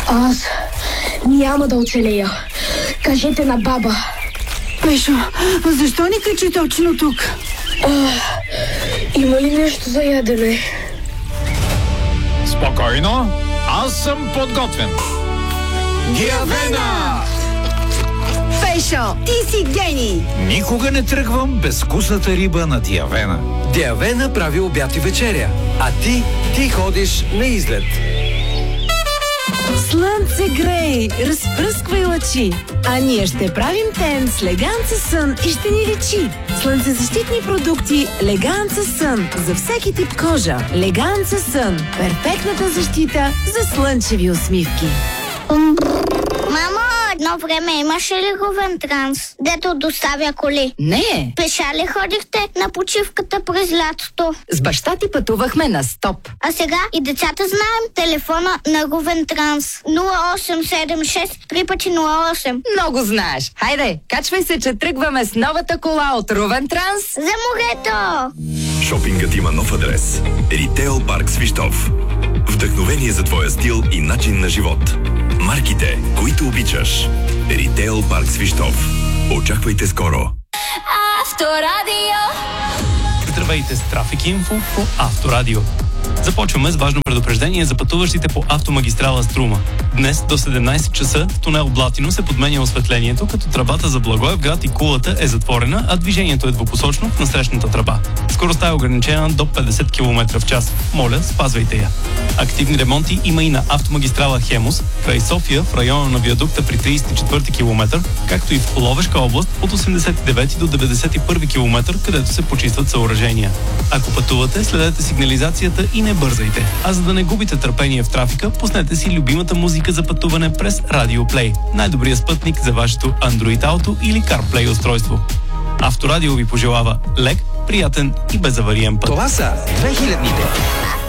Аз няма да оцелея. Кажете на баба. Пешо, защо ни качи точно тук? Има ли нещо за ядене? Спокойно, аз съм подготвен. Диавена! Пешо, ти си гений! Никога не тръгвам без вкусната риба на Диавена. Диавена прави обяд и вечеря, а ти ходиш на излет. Слънце грей, разпръсквай лъчи, а ние ще правим тен с Леганца Сън и ще ни лечи. Слънцезащитни продукти Леганца Сън за всеки тип кожа. Леганца Сън – перфектната защита за слънчеви усмивки. Мамо, едно време имаше ли Ровентранс, дето доставя коли? Не, Пеша ли ходихте на почивката през лятото? с баща ти пътувахме на стоп. А сега и децата знаем телефона на Ровентранс 0876 3×08. Много знаеш. Хайде, качвай се, че тръгваме с новата кола от Ровентранс. За морето! Шопингът има нов адрес. Ритейл парк Свищов. Вдъхновение за твоя стил и начин на живот. Марките, които обичаш. Ритейл парк Свищов. Очаквайте скоро. Авторадио. Здравейте с Трафик Инфо по Авторадио. Започваме с важно предупреждение за пътуващите по автомагистрала Струма. Днес до 17 часа в тунел Блатино се подменя осветлението, като тръбата за Благоевград и Кулата е затворена, а движението е двупосочно в насрещната тръба. Скоростта е ограничена до 50 км в час. Моля, спазвайте я. Активни ремонти има и на автомагистрала Хемус, край София, в района на виадукта при 34 км, както и в Ловешка област от 89 до 91 км, където се почистват съоръжения. Ако пътувате, следете сигнализацията и не бързайте. А за да не губите търпение в трафика, пуснете си любимата музика за пътуване през Radio Play. Най-добрият спътник за вашето Android Auto или CarPlay устройство. Авторадио ви пожелава лек, приятен и безавариен път. Това са 2000-ните.